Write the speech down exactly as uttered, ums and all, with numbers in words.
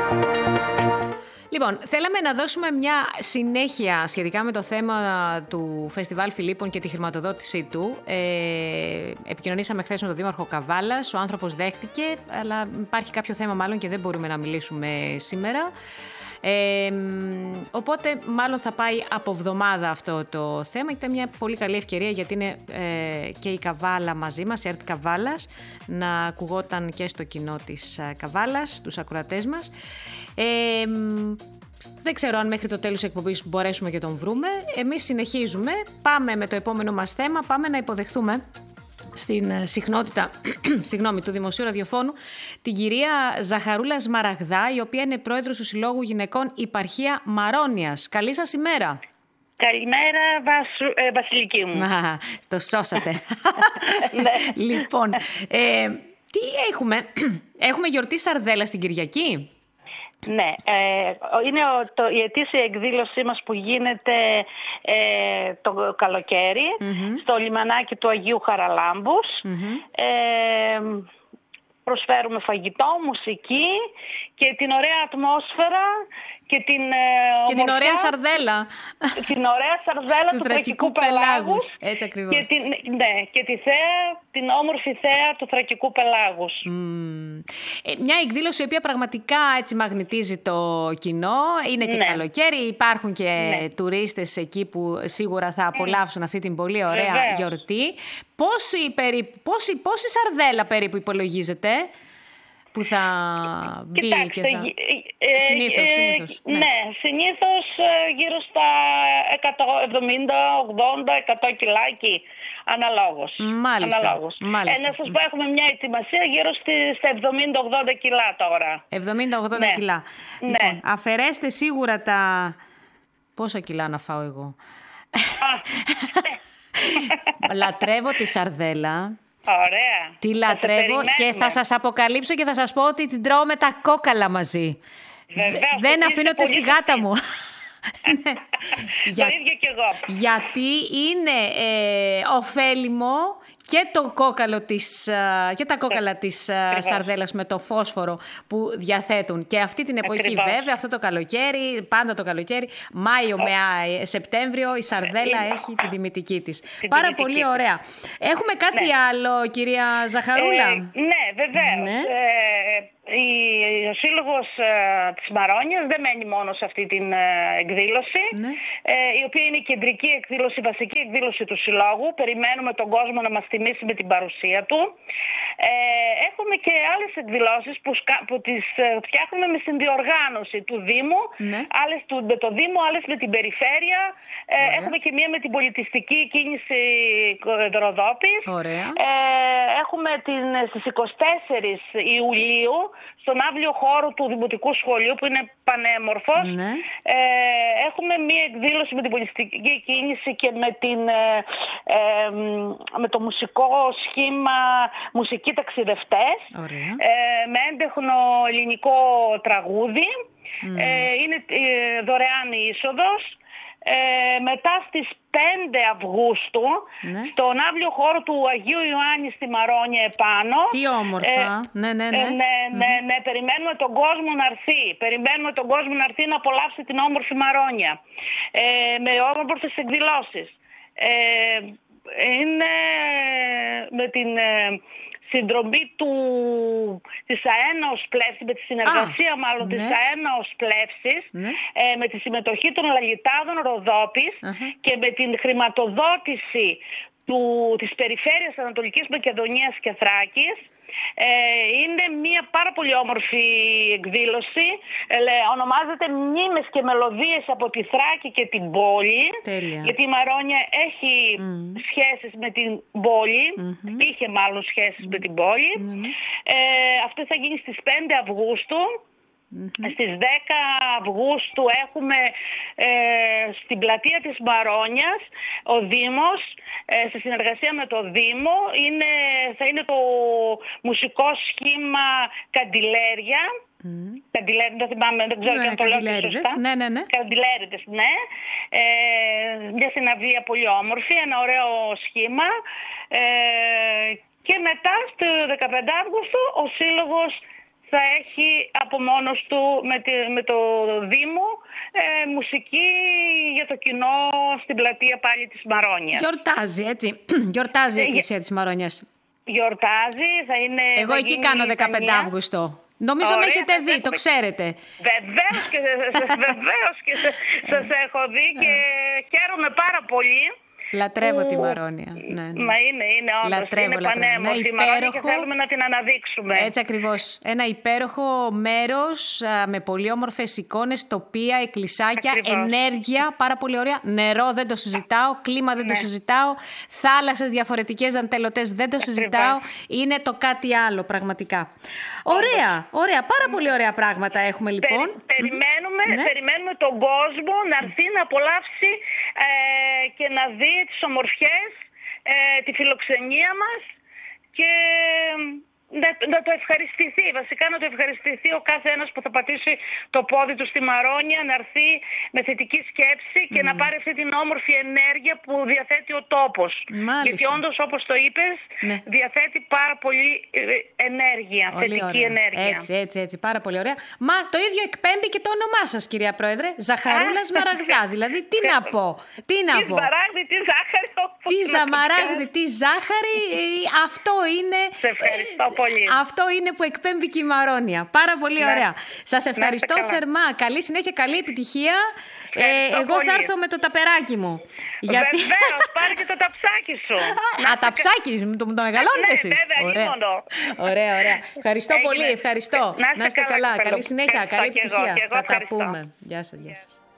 Λοιπόν, θέλαμε να δώσουμε μια συνέχεια σχετικά με το θέμα του Φεστιβάλ Φιλίππων και τη χρηματοδότησή του. Ε, επικοινωνήσαμε χθες με τον Δήμαρχο Καβάλας, ο άνθρωπος δέχτηκε, αλλά υπάρχει κάποιο θέμα μάλλον και δεν μπορούμε να μιλήσουμε σήμερα. Ε, οπότε μάλλον θα πάει από εβδομάδα αυτό το θέμα. Ήταν μια πολύ καλή ευκαιρία γιατί είναι ε, και η Καβάλα μαζί μας, η ΕΡΤ Καβάλας, να ακουγόταν και στο κοινό της Καβάλας, τους ακροατές μας. Ε, δεν ξέρω αν μέχρι το τέλος της εκπομπής μπορέσουμε και τον βρούμε. Εμείς συνεχίζουμε, πάμε με το επόμενο μας θέμα, πάμε να υποδεχθούμε στην συχνότητα συγγνώμη, του Δημοσίου Ραδιοφώνου την κυρία Ζαχαρούλα Σμαραγδά, η οποία είναι πρόεδρος του Συλλόγου Γυναικών Υπαρχία Μαρώνιας. Καλή σας ημέρα. Καλημέρα, Βασου, ε, Βασιλική μου. Α, το σώσατε. Λοιπόν, ε, τι έχουμε, έχουμε γιορτή Σαρδέλα στην Κυριακή. Ναι, ε, είναι ο, το, η ετήσια εκδήλωσή μας που γίνεται ε, το καλοκαίρι mm-hmm. στο λιμανάκι του Αγίου Χαραλάμπους. Mm-hmm. Ε, προσφέρουμε φαγητό, μουσική και την ωραία ατμόσφαιρα και την, ε, και την ωραία σαρδέλα. Την ωραία σαρδέλα του, του Θρακικού Πελάγους. Έτσι ακριβώς. Και, την, ναι, και τη θέα, την όμορφη θέα του Θρακικού Πελάγους. Mm. Ε, μια εκδήλωση η οποία πραγματικά έτσι μαγνητίζει το κοινό. Είναι και ναι. καλοκαίρι, υπάρχουν και ναι. τουρίστες εκεί που σίγουρα θα απολαύσουν αυτή την πολύ ωραία Βεβαίως. γιορτή. Πόση, περί, πόση, πόση σαρδέλα περίπου υπολογίζετε που θα μπει? Κοιτάξτε, και θα... Ε, συνήθως, ε, συνήθως. Ναι, ναι συνήθως ε, γύρω στα εκατόν εβδομήντα ογδόντα εκατό κιλάκι αναλόγως. Μάλιστα. αναλόγως. Μάλιστα. Ε, να σας πω, έχουμε μια ετοιμασία γύρω στη, στα εβδομήντα ογδόντα κιλά τώρα. εβδομήντα ογδόντα ναι. κιλά. Ναι. Λοιπόν, αφαιρέστε σίγουρα τα... Πόσα κιλά να φάω εγώ? Λατρεύω τη σαρδέλα. Ωραία. Τη λατρεύω και θα σας αποκαλύψω και θα σας πω ότι την τρώω με τα κόκαλα μαζί. Βεβαίως, δεν αφήνω τη στη γάτα μου. Ναι. Για... Το ίδιο κι εγώ. Γιατί είναι ε, ωφέλιμο και, το κόκαλο της, και τα κόκαλα της Ακριβώς. σαρδέλας με το φόσφορο που διαθέτουν. Και αυτή την εποχή Ακριβώς. βέβαια, αυτό το καλοκαίρι, πάντα το καλοκαίρι, Μάιο oh. με Σεπτέμβριο, η σαρδέλα oh. έχει την τιμητική της. Την Πάρα τιμητική πολύ της. Ωραία. Έχουμε κάτι ναι. άλλο, κυρία Ζαχαρούλα? Ε, ναι, βεβαίως. Ναι. Ε, ο Σύλλογος ε, της Μαρώνιας δεν μένει μόνο σε αυτή την ε, εκδήλωση, ναι. ε, η οποία είναι η κεντρική εκδήλωση, η βασική εκδήλωση του Συλλόγου. Περιμένουμε τον κόσμο να μας τιμήσει με την παρουσία του. Ε, έχουμε και άλλες εκδηλώσεις που, που τις φτιάχνουμε με συνδιοργάνωση του Δήμου, ναι. άλλες του, με το Δήμο, άλλες με την Περιφέρεια. Ε, έχουμε και μία με την πολιτιστική κίνηση Ροδόπης. Ε, έχουμε την, στις εικοστή τέταρτη Ιουλίου στον αύλιο χώρο του Δημοτικού Σχολείου που είναι πανέμορφος. Ναι. Ε, έχουμε μία εκδήλωση με την πολιτιστική κίνηση και με, την, ε, ε, με το μουσικό σχήμα Μουσικοί Ταξιδευτές. Ε, με έντεχνο ελληνικό τραγούδι. Mm. Ε, είναι ε, δωρεάν η είσοδος. Ε, μετά στις πέντε Αυγούστου ναι. στον αύλιο χώρο του Αγίου Ιωάννη στη Μαρώνια επάνω. Τι όμορφα. Ε, ναι, ναι, ναι. Ε, ναι, ναι, ναι. Mm-hmm. Περιμένουμε τον κόσμο να έρθει. Περιμένουμε τον κόσμο να έρθει να απολαύσει την όμορφη Μαρώνια. Ε, με όμορφες εκδηλώσεις. Ε, είναι με την... συντρομή του, της ΑΕΝΑΟΣ Πλεύσης, με τη συνεργασία Α, μάλλον ναι. της ΑΕΝΑΟΣ Πλεύσης, ναι. ε, με τη συμμετοχή των Λαλιτάδων Ροδόπης uh-huh. και με την χρηματοδότηση του, της Περιφέρειας Ανατολικής Μακεδονίας και Θράκης. Ε, είναι μια πάρα πολύ όμορφη εκδήλωση. Ε, ονομάζεται Μνήμες και Μελωδίες από τη Θράκη και την πόλη. Τέλεια. Γιατί η Μαρώνια έχει mm. σχέσεις με την πόλη. Mm-hmm. Είχε μάλλον σχέσεις mm. με την πόλη. Mm-hmm. Ε, αυτό θα γίνει στις πέντε Αυγούστου. Mm-hmm. Στις δέκα Αυγούστου έχουμε ε, στην πλατεία της Μαρώνιας ο Δήμος, ε, σε συνεργασία με το Δήμο, είναι, θα είναι το μουσικό σχήμα Καντιλέρια. Mm. Καντιλέρια, δεν θυμάμαι, δεν ξέρω ναι, αν το λέω σωστά. Ναι, ναι, ναι. Καντιλέριδες, ναι. Ε, μια συναυλία πολύ όμορφη, ένα ωραίο σχήμα. Ε, και μετά στο δεκαπέντε Αυγούστου ο Σύλλογος θα έχει από μόνος του με, τη, με το Δήμο ε, μουσική για το κοινό στην πλατεία πάλι της Μαρόνιας. Γιορτάζει, έτσι. Γιορτάζει η Εκκλησία της Μαρόνιας. Γιορτάζει, θα είναι... Εγώ εκεί κάνω δεκαπέντε Αυγούστου. Νομίζω με έχετε δει, το ξέρετε. Βεβαίως και, βεβαίως και σας έχω δει και χαίρομαι πάρα πολύ. Λατρεύω τη Μαρόνια. Ναι, ναι. Μα είναι, είναι όντως. Λατρεύω, είναι πανέμορφη η Μαρόνια και θέλουμε να την αναδείξουμε. Έτσι ακριβώς. Ένα υπέροχο μέρος με πολύ όμορφες εικόνες, τοπία, εκκλησάκια, ακριβώς. Ενέργεια, πάρα πολύ ωραία. Νερό δεν το συζητάω, κλίμα δεν ναι. το συζητάω, θάλασσες διαφορετικές, δαντελωτές δεν το ακριβώς. συζητάω. Είναι το κάτι άλλο πραγματικά. Ωραία, ωραία. Πάρα πολύ ωραία πράγματα έχουμε λοιπόν. Περι, περιμένουμε, ναι. περιμένουμε τον κόσμο να έρθει να απολαύσει ε, και να δει τις ομορφιές, ε, τη φιλοξενία μας και να, να το ευχαριστηθεί. Βασικά να το ευχαριστηθεί ο κάθε ένας που θα πατήσει το πόδι του στη Μαρόνια, να έρθει με θετική σκέψη και mm. να πάρει αυτή την όμορφη ενέργεια που διαθέτει ο τόπος. Μάλιστα. Γιατί όντως, όπως το είπες, ναι. διαθέτει πάρα πολύ ενέργεια, πολύ θετική ωραία. Ενέργεια. Έτσι, έτσι, έτσι, πάρα πολύ ωραία. Μα το ίδιο εκπέμπει και το όνομά σας, κυρία Πρόεδρε, Ζαχαρούλα Σμαραγδά. Δηλαδή, τι να πω, τι να τι πω. Σμαράγδι, τι ζάχαρη. Τι ζαμαράγδι, τι ζάχαρη, αυτό είναι... Σε ευχαριστώ πολύ. Αυτό είναι που εκπέμπει και η Μαρόνια. Πάρα πολύ ναι. ωραία. Σας ευχαριστώ θερμά. Καλή συνέχεια, καλή επιτυχία. Ε, εγώ πολύ. θα έρθω με το ταπεράκι μου. Γιατί... Βεβαίως, πάρε και το ταψάκι σου. Α, ταψάκι, μου το, το μεγαλώνετε ναι, εσείς. Βέβαια, ωραία. ωραία, ωραία. Ευχαριστώ πολύ, ευχαριστώ. Να είστε, Να είστε καλά. καλά. Καλή συνέχεια, καλή επιτυχία. Εγώ, θα τα πούμε. Γεια σας, γεια σας.